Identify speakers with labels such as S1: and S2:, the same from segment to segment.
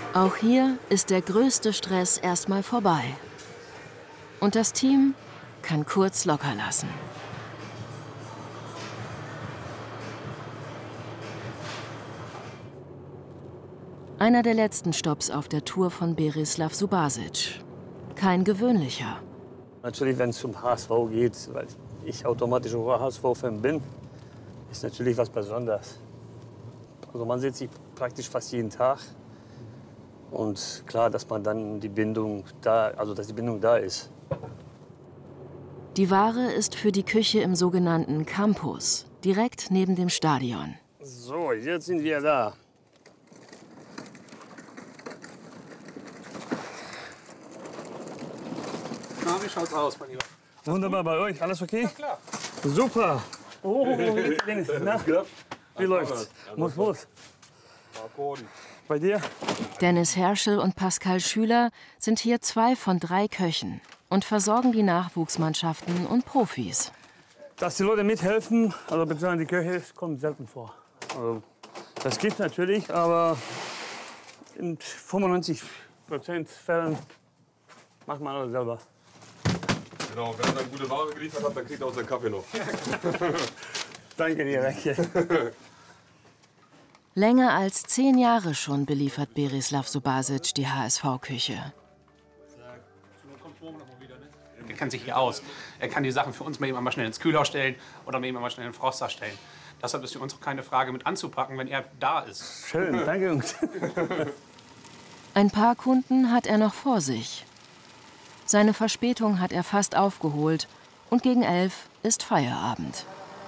S1: Auch hier ist der größte Stress erstmal vorbei. Und das Team kann kurz locker lassen. Einer der letzten Stopps auf der Tour von Berislav Subasic. Kein gewöhnlicher.
S2: Natürlich, wenn es um HSV geht, weil ich automatisch ein HSV-Fan bin, ist natürlich was Besonderes. Also man sieht sich praktisch fast jeden Tag. Und klar, dass man dann die Bindung da, also dass die Bindung da ist.
S1: Die Ware ist für die Küche im sogenannten Campus, direkt neben dem Stadion.
S2: So, jetzt sind wir da.
S3: Na, wie schaut's aus, mein Lieber?
S2: Wunderbar, bei euch, alles okay?
S3: Ja, klar.
S2: Super. Oh, Dennis, na? Wie läuft's? Muss. Bei dir?
S1: Dennis Herschel und Pascal Schüler sind hier 2 von 3 Köchen und versorgen die Nachwuchsmannschaften und Profis.
S2: Dass die Leute mithelfen, also beziehungsweise die Köche, kommt selten vor. Also, das gibt natürlich, aber in 95% Fällen macht man alles selber.
S4: Genau, wenn er dann gute Ware geliefert hat, dann kriegt er auch seinen Kaffee noch.
S2: Danke dir, Recke.
S1: Länger als 10 Jahre schon beliefert Berislav Subasic die HSV-Küche.
S3: Er kennt sich hier aus. Er kann die Sachen für uns mal eben mal schnell ins Kühlhaus stellen oder mal eben mal schnell in den Froster stellen. Deshalb ist für uns auch keine Frage mit anzupacken, wenn er da ist.
S2: Schön, danke Jungs.
S1: Ein paar Kunden hat er noch vor sich. Seine Verspätung hat er fast aufgeholt und gegen 11 ist Feierabend.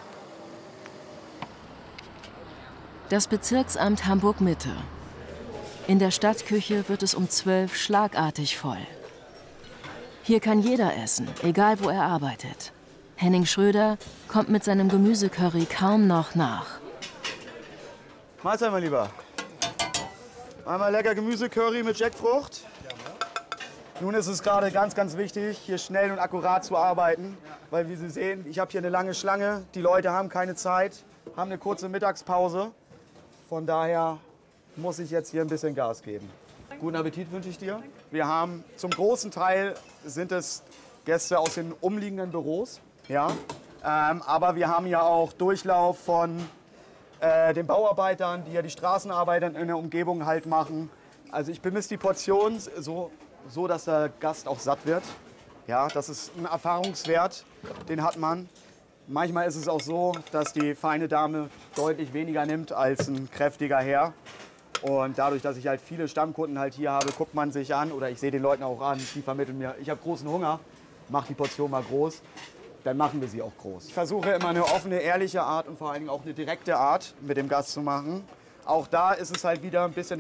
S1: Das Bezirksamt Hamburg-Mitte. In der Stadtküche wird es um 12 schlagartig voll. Hier kann jeder essen, egal wo er arbeitet. Henning Schröder kommt mit seinem Gemüsecurry kaum noch nach.
S5: Mahlzeit, mein Lieber. Einmal lecker Gemüsecurry mit Jackfrucht. Nun ist es gerade ganz, ganz wichtig, hier schnell und akkurat zu arbeiten. Weil, wie Sie sehen, ich habe hier eine lange Schlange. Die Leute haben keine Zeit, haben eine kurze Mittagspause. Von daher muss ich jetzt hier ein bisschen Gas geben. Guten Appetit wünsche ich dir. Wir haben zum großen Teil sind es Gäste aus den umliegenden Büros. Ja? Aber wir haben ja auch Durchlauf von den Bauarbeitern, die ja die Straßenarbeiter in der Umgebung halt machen. Also ich bemisse die Portion so, dass der Gast auch satt wird. Ja, das ist ein Erfahrungswert, den hat man. Manchmal ist es auch so, dass die feine Dame deutlich weniger nimmt als ein kräftiger Herr. Und dadurch, dass ich halt viele Stammkunden halt hier habe, guckt man sich an oder ich sehe den Leuten auch an, die vermitteln mir, ich habe großen Hunger, mach die Portion mal groß, dann machen wir sie auch groß. Ich versuche immer eine offene, ehrliche Art und vor allen Dingen auch eine direkte Art mit dem Gast zu machen. Auch da ist es halt wieder ein bisschen